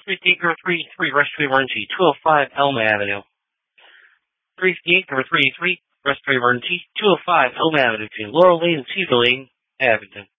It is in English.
Gate number 33, Respiratory Emergency, 205 Elma Avenue. Gate number 33, Respiratory Emergency, 205 Elma Avenue between Laurel Lane and Cedar Lane, Abington.